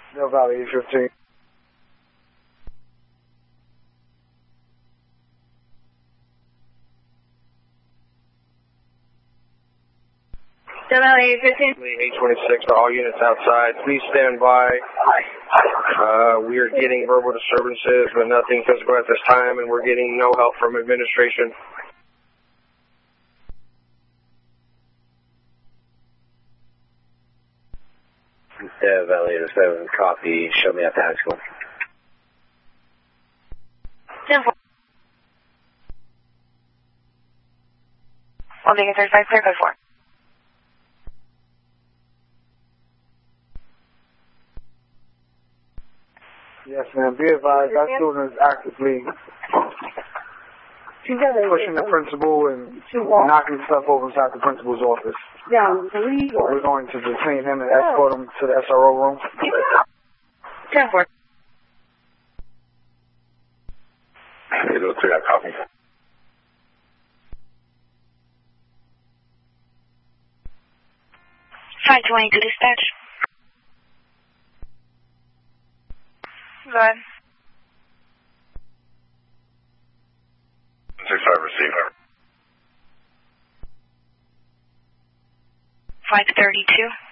Del Valley 815. Del Valley 815. 826 to all units outside. Please stand by. We are getting verbal disturbances, but nothing physical at this time, and we're getting no help from administration. Del Valley 807, copy. Show me at the high school. 10-4. 1 Beacon 35, clear code 4. Yes, ma'am. Be advised, that student is actively pushing the principal and knocking stuff over inside the principal's office. We're going to detain him and escort him to the SRO room. 10-4. 803, I copy. Five 22 dispatch. Go ahead. 65 receiver. 532.